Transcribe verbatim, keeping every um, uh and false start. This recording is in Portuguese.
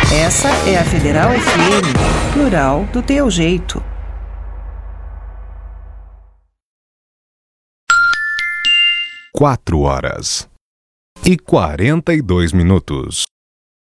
Essa é a Federal F M, plural do teu jeito. Quatro horas e quarenta e dois minutos.